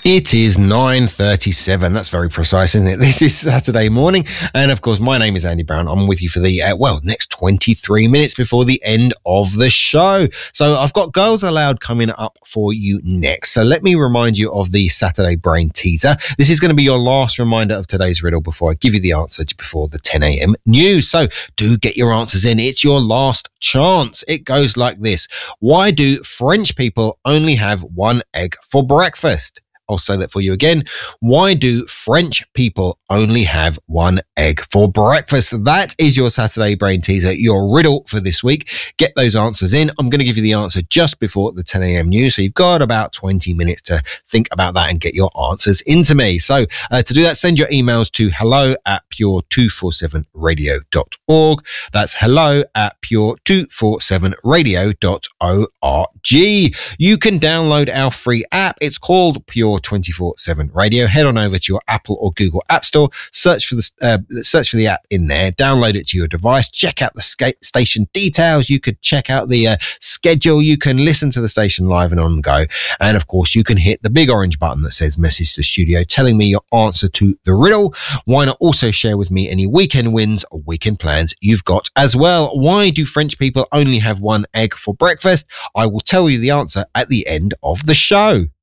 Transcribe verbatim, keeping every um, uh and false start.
It is nine thirty-seven. That's very precise, isn't it? This is Saturday morning. And of course, my name is Andy Brown. I'm with you for the, uh, well, next twenty-three minutes before the end of the show. So I've got Girls Aloud coming up for you next. So let me remind you of the Saturday Brain teaser. This is going to be your last reminder of today's riddle before I give you the answer before the ten a.m. news. So do get your answers in. It's your last chance. It goes like this. Why do French people only have one egg for breakfast? I'll say that for you again. Why do French people only have one egg for breakfast? That is your Saturday Brain teaser, your riddle for this week. Get those answers in. I'm going to give you the answer just before the ten a.m. news. So you've got about twenty minutes to think about that and get your answers into me. So uh, to do that, send your emails to hello at pure two forty-seven radio dot org. That's hello at pure two forty-seven radio dot org. You can download our free app. It's called Pure twenty-four seven Radio. Head on over to your Apple or Google App Store, search for the uh, search for the app in there, download it to your device, check out the ska- station details. You could check out the uh, schedule. You can listen to the station live and on go. And of course, you can hit the big orange button that says message to studio telling me your answer to the riddle. Why not also share with me any weekend wins or weekend plans you've got as well? Why do French people only have one egg for breakfast? I will tell you the answer at the end of the show.